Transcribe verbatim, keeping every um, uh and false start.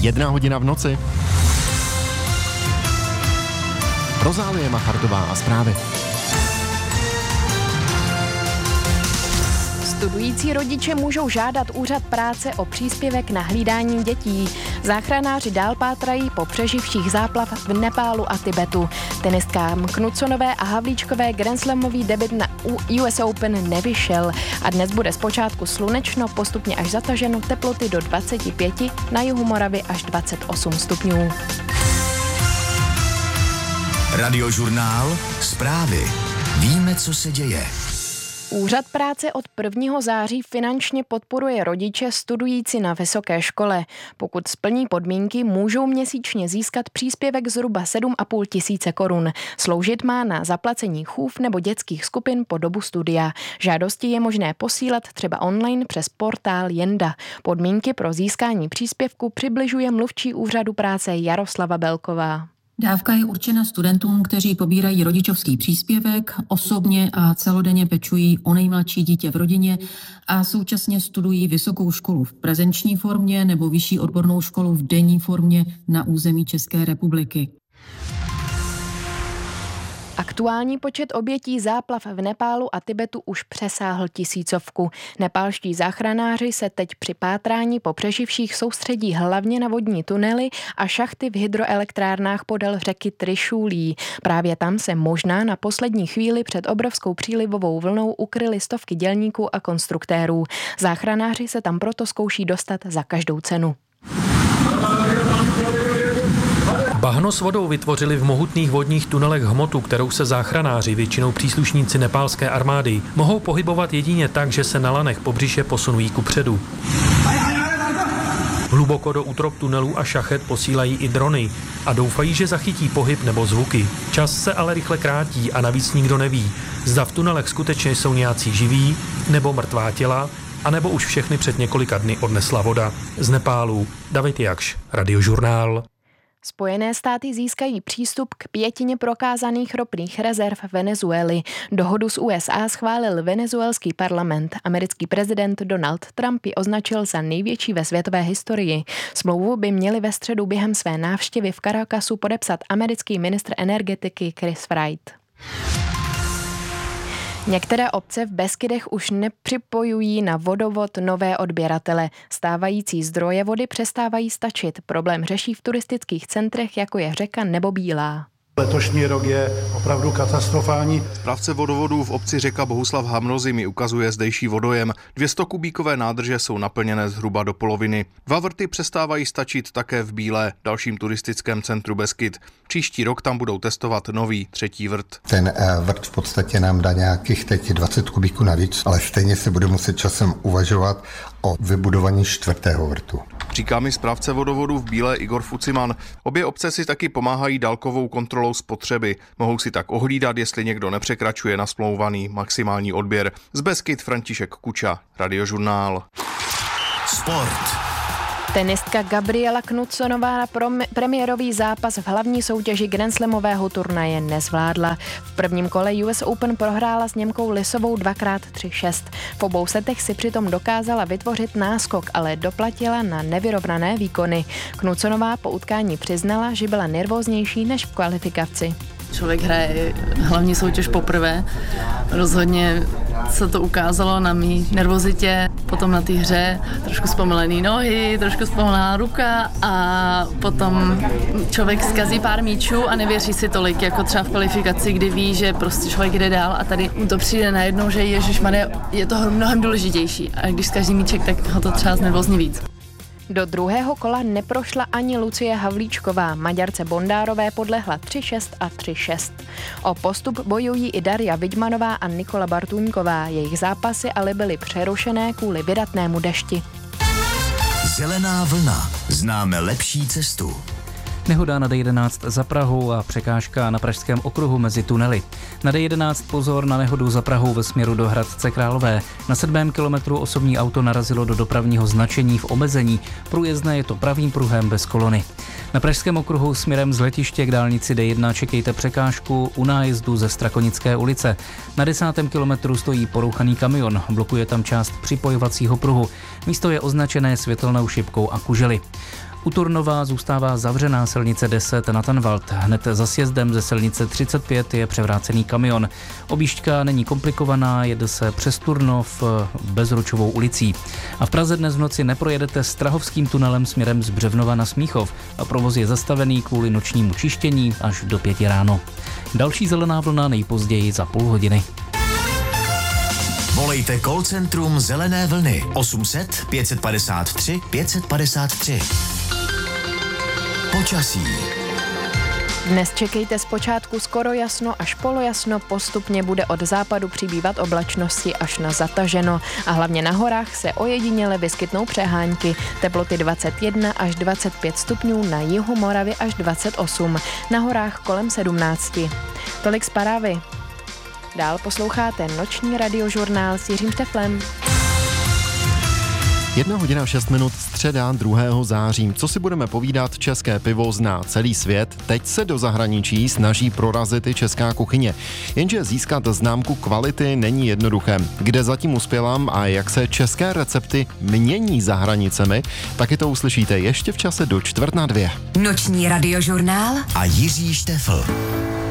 Jedna hodina v noci. Rozálie Machardová a zprávy. Studující rodiče můžou žádat úřad práce o příspěvek na hlídání dětí. Záchranáři dál pátrají po přeživších záplav v Nepálu a Tibetu. Tenistkám Knutsonové a Havlíčkové grandslamový debut na U S Open nevyšel a dnes bude zpočátku slunečno, postupně až zataženo, teploty do dvacet pět, na jihu Moravy až dvacet osm stupňů. Radiožurnál, zprávy. Víme, co se děje. Úřad práce od prvního září finančně podporuje rodiče studující na vysoké škole. Pokud splní podmínky, můžou měsíčně získat příspěvek zhruba sedm a půl tisíce korun. Sloužit má na zaplacení chův nebo dětských skupin po dobu studia. Žádosti je možné posílat třeba online přes portál Jenda. Podmínky pro získání příspěvku přibližuje mluvčí úřadu práce Jaroslava Belková. Dávka je určena studentům, kteří pobírají rodičovský příspěvek, osobně a celodenně pečují o nejmladší dítě v rodině a současně studují vysokou školu v prezenční formě nebo vyšší odbornou školu v denní formě na území České republiky. Aktuální počet obětí záplav v Nepálu a Tibetu už přesáhl tisícovku. Nepálští záchranáři se teď při pátrání po přeživších soustředí hlavně na vodní tunely a šachty v hydroelektrárnách podél řeky Trišulí. Právě tam se možná na poslední chvíli před obrovskou přílivovou vlnou ukryly stovky dělníků a konstruktérů. Záchranáři se tam proto zkouší dostat za každou cenu. Bahno s vodou vytvořili v mohutných vodních tunelech hmotu, kterou se záchranáři, většinou příslušníci nepálské armády, mohou pohybovat jedině tak, že se na lanech po břiše posunují kupředu. Hluboko do útrop tunelů a šachet posílají i drony a doufají, že zachytí pohyb nebo zvuky. Čas se ale rychle krátí a navíc nikdo neví, zda v tunelech skutečně jsou nějací živí nebo mrtvá těla, anebo už všechny před několika dny odnesla voda. Z Nepálu David Jakš, Radiožurnál. Spojené státy získají přístup k pětině prokázaných ropných rezerv Venezuely. Dohodu s U S A schválil venezuelský parlament. Americký prezident Donald Trump ji označil za největší ve světové historii. Smlouvu by měli ve středu během své návštěvy v Caracasu podepsat americký ministr energetiky Chris Wright. Některé obce v Beskydech už nepřipojují na vodovod nové odběratele. Stávající zdroje vody přestávají stačit. Problém řeší v turistických centrech, jako je Řeka nebo Bílá. Letošní rok je opravdu katastrofální. Správce vodovodů v obci Řeka Bohuslav Hamrozy mi ukazuje zdejší vodojem. dvě stě kubíkové nádrže jsou naplněné zhruba do poloviny. Dva vrty přestávají stačit také v Bílé, dalším turistickém centru Beskyd. Příští rok tam budou testovat nový třetí vrt. Ten vrt v podstatě nám dá nějakých teď dvacet kubíků navíc, ale stejně se bude muset časem uvažovat o vybudování čtvrtého vrtu. Říká mi správce vodovodů v Bílé Igor Fuciman. Obě obce si taky pomáhají dálkovou kontrolou spotřeby. Mohou si tak ohlídat, jestli někdo nepřekračuje nasmlouvaný maximální odběr. Z Beskyd František Kuča, Radiožurnál. Sport. Tenistka Gabriela Knutsonová na premiérový zápas v hlavní soutěži grandslamového turnaje nezvládla. V prvním kole U S Open prohrála s Němkou Lisovou dvakrát tři šest. V obou setech si přitom dokázala vytvořit náskok, ale doplatila na nevyrovnané výkony. Knutsonová po utkání přiznala, že byla nervóznější než v kvalifikaci. Člověk hraje hlavní soutěž poprvé. Rozhodně se to ukázalo na mý nervozitě, potom na té hře, trošku zpomalený nohy, trošku zpomalená ruka a potom člověk zkazí pár míčů a nevěří si tolik, jako třeba v kvalifikaci, kdy ví, že prostě člověk jde dál a tady mu to přijde najednou, že ježišmarja, je to mnohem důležitější a když zkazí míček, tak ho to třeba znervózní víc. Do druhého kola neprošla ani Lucie Havlíčková. Maďarce Bondárové podlehla tři šest a tři šest. O postup bojují i Daria Vidmanová a Nikola Bartůňková. Jejich zápasy ale byly přerušené kvůli vydatnému dešti. Zelená vlna. Známe lepší cestu. Nehoda na D jedenáct za Prahou a překážka na Pražském okruhu mezi tunely. Na D jedenáct pozor na nehodu za Prahou ve směru do Hradce Králové. Na sedmém kilometru osobní auto narazilo do dopravního značení v omezení. Průjezdné je to pravým pruhem bez kolony. Na Pražském okruhu směrem z letiště k dálnici D jedna čekejte překážku u nájezdu ze Strakonické ulice. Na desátém kilometru stojí porouchaný kamion, blokuje tam část připojovacího pruhu. Místo je označené světelnou šipkou a kužely. U Turnova zůstává zavřená silnice deset na Tanvald. Hned za sjezdem ze silnice třicet pět je převrácený kamion. Objížďka není komplikovaná, jede se přes Turnov Bezručovou ulicí. A v Praze dnes v noci neprojedete Strahovským tunelem směrem z Břevnova na Smíchov a provoz je zastavený kvůli nočnímu čištění až do pěti ráno. Další zelená vlna nejpozději za půl hodiny. Volejte call centrum Zelené vlny osm set pět padesát tři pět padesát tři. Počasí. Dnes čekejte zpočátku skoro jasno až polojasno, postupně bude od západu přibývat oblačnosti až na zataženo a hlavně na horách se ojediněle vyskytnou přehánky. Teploty dvacet jedna až dvacet pět stupňů, na jihu Moravy až dvacet osm, na horách kolem sedmnáct. Tolik zprávy. Dál posloucháte noční radiožurnál s Jiřím Šteflem. Jedna hodina šest minut, středa druhého září. Co si budeme povídat, české pivo zná celý svět. Teď se do zahraničí snaží prorazit i česká kuchyně. Jenže získat známku kvality není jednoduché. Kde zatím uspěla a jak se české recepty mění za hranicemi, taky to uslyšíte ještě v čase do čtvrt na dvě. Noční radiožurnál a Jiří Štefl.